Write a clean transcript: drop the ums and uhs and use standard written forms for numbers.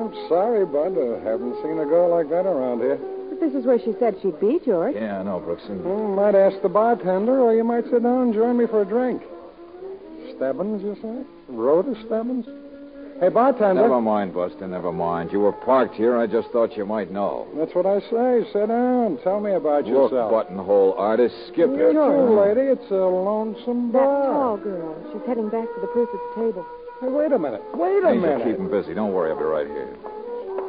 I'm sorry, Bud. Haven't seen a girl like that around here. But this is where she said she'd be, George. Yeah, I know, Brooksy. Might ask the bartender, or you might sit down and join me for a drink. Stebbins, you say? Rhoda Stebbins? Hey, bartender. Never mind, Buster, never mind. You were parked here. I just thought you might know. That's what I say. Sit down. Tell me about Look, yourself. buttonhole artist, skip You it. too, lady. It's a lonesome That bar. tall girl. She's heading back to the Prusett's table. Hey, wait a minute. Wait a Things minute. are keeping busy. Don't worry, I'll be right here.